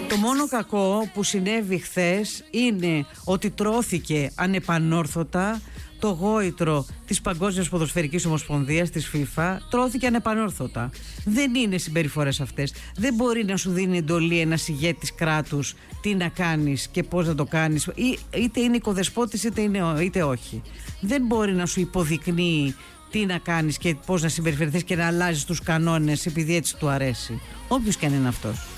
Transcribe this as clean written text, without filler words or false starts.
Το μόνο κακό που συνέβη χθες είναι ότι τρώθηκε ανεπανόρθωτα το γόητρο της Παγκόσμιας Ποδοσφαιρικής Ομοσπονδίας, της FIFA, τρώθηκε ανεπανόρθωτα. Δεν είναι συμπεριφορές αυτές. Δεν μπορεί να σου δίνει εντολή ένας ηγέτης κράτους τι να κάνεις και πώς να το κάνεις, είτε είναι οικοδεσπότης είτε όχι. Δεν μπορεί να σου υποδεικνύει τι να κάνεις και πώς να συμπεριφερθείς και να αλλάζεις τους κανόνες επειδή έτσι του αρέσει. Όποιος και αν είναι αυτός.